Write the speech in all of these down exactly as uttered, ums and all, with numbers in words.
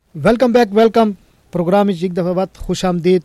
Welcome back welcome programme एक दफ़ा बाद खुश आमदीद।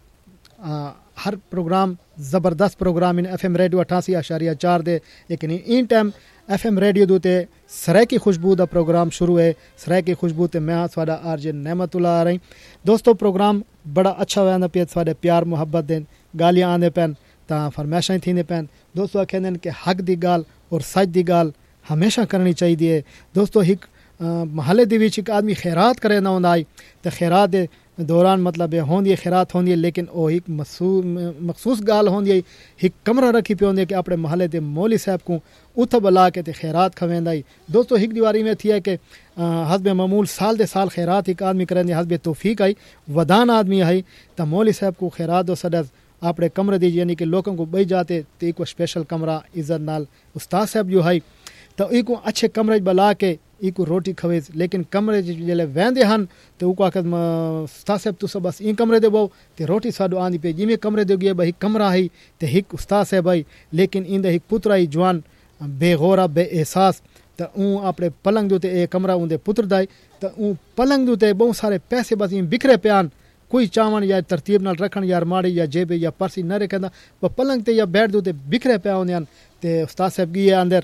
हर प्रोग्राम ज़बरदस्त programme in F M radio अठासी आशारिया चार दे लेकिन in time F M radio दूते सराय की खुशबू का प्रोग्राम शुरू है। सराय की खुशबू ते मैं साडा आर जे नेमतुल्ला आ रही। दोस्तों प्रोग्राम बड़ा अच्छा वैंदा पे साडे प्यार मुहब्बत देन गालियां आंदे पैन तां फरमाइशां थींदे पैन। दोस्तों आखेंदे कि हक दी गाल और सच दी गाल हमेशा करनी चाहिए। दोस्तों हिक महल्ले दे विच एक आदमी खैरात करे ना होंदा आई ते खैरात दे दौरान मतलब होंदी खैरात होंदी लेकिन ओ एक मखसूस गाल होंदी एक कमरा रखी पे होंदी कि अपने महल्ले दे मौली साहब को उथ बुला के ते खैरात खवेंदा ही। दोस्तों हिक दीवारी में थी है कि हसब मामूल साल दे साल खैरात एक आदमी करेंदे हसब तौफीक आई वदान आदमी आई तो मौली साहब को खैरात दो सदा अपने कमरे दी यानी कि लोगों को बई जाते तो एक स्पेशल कमरा इज्जत नाल उस्ताद साहब जो है तो एक अच्छे कमरे बुला के एक रोटी खवे लेकिन कमरे जिले वेंदे हन तो उको आखद उस्ताद साहब तुस बस ई कमरे दे बो ते रोटी साडो आंदी पे जिमें कमरे दे गए भाई कमरा है ते हिक उस्ताद साहब भाई लेकिन इंद हिक पुत्र आई जवान बेगौरा बे एहसास तो ऊँ अपने पलंग दूते ए कमरा उनके पुत्र दाई तो ऊँ पलंग दूते बहुत सारे पैसे बस इन बिखरे प्यान कोई चावन या तरतीब नाल रखन या माड़ी या जेबे या परसी न रखंदा वो पलंग ते या बैठ दूते बिखरे पिया होंदे ते उस्ताद साहब गए अंदर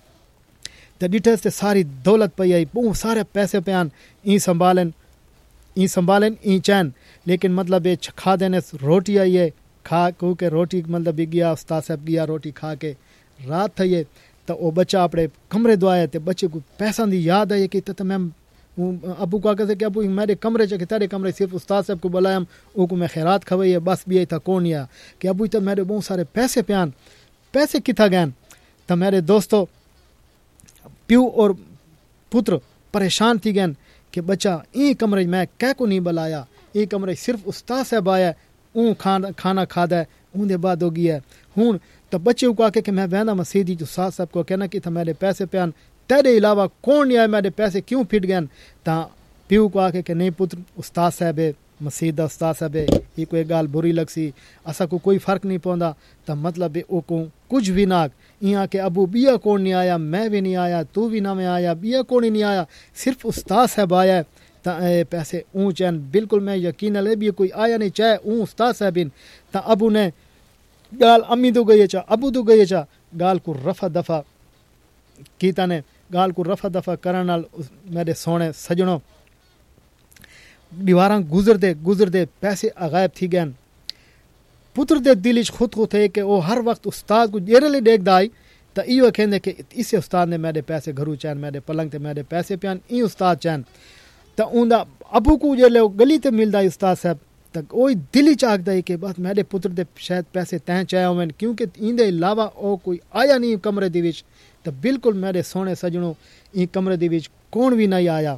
तो डिटेल्स ते सारी दौलत पई आई बहुत सारे पैसे प्यान ई संभालन ई संभालन ई चैन लेकिन मतलब ये खा देने रोटी आई है खा को के रोटी मतलब गया उस्ताद साहब गया रोटी खा के रात थी तो वो बच्चा अपने कमरे दुआए तो बच्चे को पैसा दी याद आई कि तो मैं अबू को आकर कि अबू मेरे कमरे च तेरे कमरे सिर्फ उस्ताद साहब को बुलाया वो को मैं खैरात खवाई है बस भी था कौन या कि अबू तो मेरे बहुत सारे पैसे प्यान पैसे किथा गए तो मेरे दोस्तों प्यू और पुत्र परेशान थी गए कि बच्चा ई कमरे में कै को नहीं बुलाया ई कमरे सिर्फ उस्ताद साहब आया ऊँ खाना खाना खादा है ऊँदे बाद हो गया हूँ तो बच्चे को आके कि मैं वहना मसीदी जो उस्ताद साहब को कहना कि था मेरे पैसे प्यान तेरे अलावा कौन नहीं आया मेरे पैसे क्यों फिट गए ता प्यू को आके कि नहीं पुत्र उस्ताद साहब है मसीद उस्ताद साहब है ये कोई गाल बुरी लगसी असा को कोई फ़र्क नहीं पौंदा तो मतलब ओ को कुछ भी ना यहाँ के अबू बिया कौन नहीं आया मैं भी नहीं आया तू भी ना मैं आया बिया कौन ही नहीं आया सिर्फ उस्ताद साहब आया ता पैसे ऊँ चैन बिल्कुल मैं यकीन ले भी कोई आया नहीं चाहे ऊँ उस्ताद साहब इन ता अबू ने गाल अम्मी तो गई चा अबू तो गई चा गाल को रफा दफा कीता ने गाल को रफा दफा करन नाल मेरे सोने सजनों दीवारां गुजरदे गुजरदे पैसे अगायब थी गए पुत्र दे दिल खुद खुद थे कि वो हर वक्त उस्ताद को जेरली देखदा आई तो इो कहंदे कि इस उस्ताद ने मेरे पैसे घरू चैन मेरे पलंग ते मेरे पैसे प्यान ई उस्ताद चैन तो उनका अबू को जे गली ते मिलदा उस्ताद साहब तो वो दिल ही चाहता है कि बस मेरे पुत्र दे शायद पैसे तैं चाहे होवन क्योंकि इंदे अलावा वो कोई आया नहीं कमरे दे विच तो बिल्कुल मेरे सोने सजनों ई कमरे दे विच कौन भी नहीं आया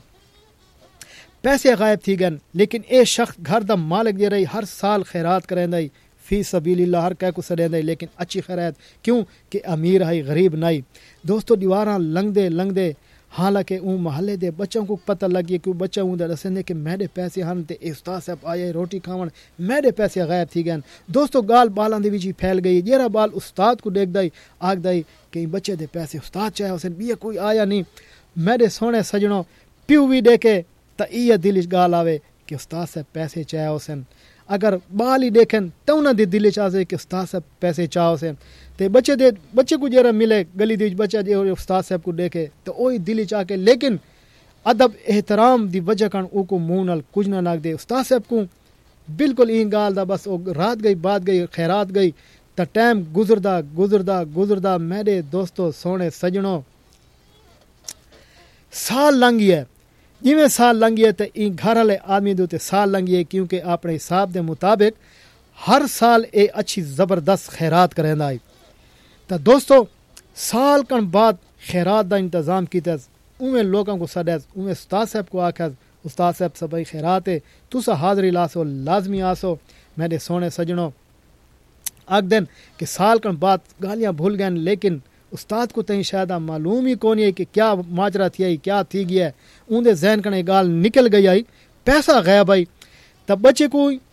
पैसे गायब थी गए लेकिन ए शख्स घर दा मालिक दे रही हर साल खैरात करेंदा फी सबीलिल्लाह हर कह को सरेंदा लेकिन अच्छी खैरात क्यों कि अमीर है गरीब नहीं। दोस्तों दीवारां लंघदे लंघदे हालांकि ऊ महल्ले दे बच्चों को पता लग गया कि बच्चा ऊँ दसेंदे कि मेरे पैसे हन ते उस्ताद साहब आए रोटी खावन मेरे पैसे गायब थी गए। दोस्तों गाल बालां दे विच फैल गई जेरा बाल उस्ताद को देखदा ही आखदा ही कि बच्चे दे पैसे उस्ताद चाहे हुसैन भी कोई आया नहीं। मेरे सोने सजनों प्यू भी देखे तो ये दिल गाल आवे कि उस्ताद साहब पैसे चाहे हुसैन अगर बाल ही देखें तो उन्होंने दिल चाहे कि उस्ताद साहब पैसे चाहे हुसैन तो बच्चे दे बच्चे को जरा मिले गली दी बच्चा जो उस्ताद साहब को देखे तो वही दिल चाह के लेकिन अदब एहतराम दी वजह कारण उको मुँह नाल कुछ ना नाक दे उस्ताद साहब को बिल्कुल ई गाल दा बस रात गई बात गई खैरात गई तो टाइम गुजरदा गुजरदा गुजरदा मेरे दोस्तों सोने सजनों साल लंघी है जिमें साल लंघी है तो ई घर वाले आदमी दोते साल लंघी है क्योंकि अपने हिसाब के मुताबिक हर साल ए अच्छी ज़बरदस्त खैरात करेंदा आई तो दोस्तों साल कन बाद खैरात का इंतज़ाम किया उमें लोगों को सदा उमें उस्ताद साहब को आखा उस्ताद साहब सब भाई खैरात है तुस हाज़री लासो लाजमी आसो मेरे सोने सजनों आख दिन कि साल कन बाद गालियाँ भूल गए लेकिन उस्ताद को तई शायद मालूम ही कौन है कि क्या माजरा थी आई क्या थी गया उनके जहन कने गाल निकल गई आई पैसा गायब आई तब बच्चे को